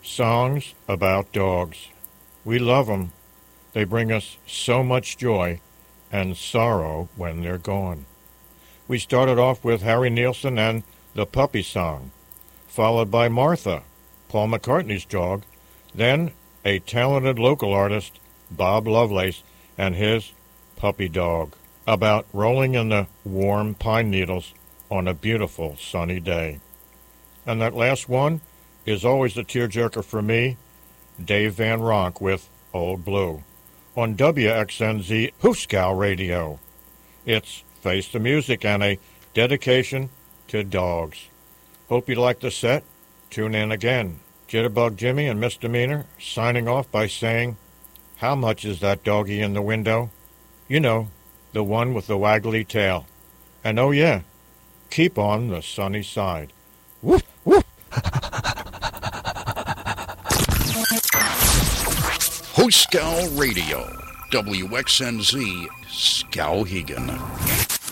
Songs about dogs. We love 'em. They bring us so much joy and sorrow when they're gone. We started off with Harry Nilsson and the Puppy Song, followed by Martha, Paul McCartney's dog, then a talented local artist, Bob Lovelace, and his Puppy Dog, about rolling in the warm pine needles on a beautiful sunny day. And that last one is always a tearjerker for me, Dave Van Ronk with Old Blue, on WXNZ Hooskow Radio. It's Face the Music and a dedication to dogs. Hope you like the set. Tune in again. Jitterbug Jimmy and Misdemeanor signing off by saying, how much is that doggy in the window? You know, the one with the waggly tail. And oh yeah, keep on the sunny side. Woof, woof. Hooskow Radio, WXNZ Skowhegan.